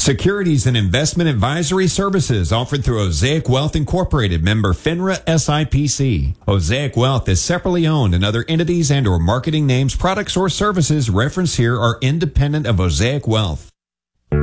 Securities and investment advisory services offered through Osaic Wealth Incorporated, member FINRA SIPC. Osaic Wealth is separately owned, and other entities and or marketing names, products, or services referenced here are independent of Osaic Wealth.